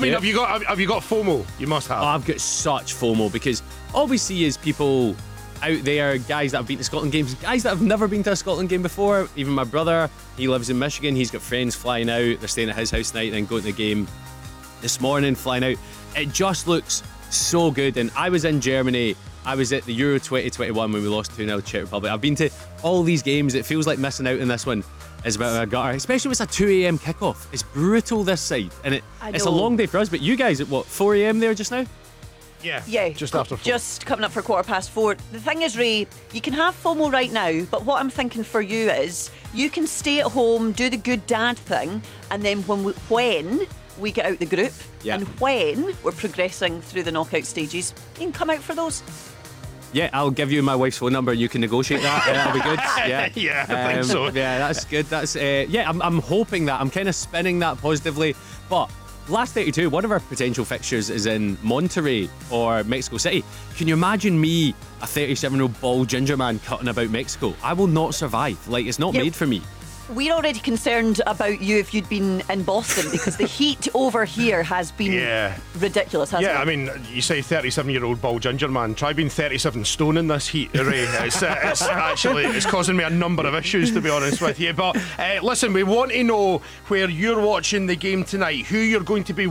mean, have you got FOMO? You must have. Oh, I've got such FOMO because all we see is people out there, guys that have been to Scotland games, guys that have never been to a Scotland game before. Even my brother, he lives in Michigan, he's got friends flying out, they're staying at his house tonight and then going to the game this morning, flying out. It just looks so good. And I was in Germany, I was at the Euro 2021 when we lost 2-0 to Czech Republic. I've been to all these games. It feels like missing out in this one is a bit of a gutter, especially when it's a 2 a.m. kickoff. It's brutal this side, and it's a long day for us. But you guys at what, 4 a.m. there just now? Yeah, just after 4. Just coming up for 4:15. The thing is, Ray, you can have FOMO right now, but what I'm thinking for you is you can stay at home, do the good dad thing, and then when we get out the group, and when we're progressing through the knockout stages, you can come out for those. Yeah, I'll give you my wife's phone number. You can negotiate that. That'll be good. Yeah, yeah, I think so. Yeah, that's good. That's I'm hoping that. I'm kind of spinning that positively. But last 32, one of our potential fixtures is in Monterrey or Mexico City. Can you imagine me, a 37-year-old bald ginger man, cutting about Mexico? I will not survive. Like, it's not made for me. We're already concerned about you if you'd been in Boston because the heat over here has been ridiculous, hasn't it? Yeah, I mean, you say 37-year-old bald ginger man. Try being 37 stone in this heat, Ray. It's actually causing me a number of issues, to be honest with you. But listen, we want to know where you're watching the game tonight, who you're going to be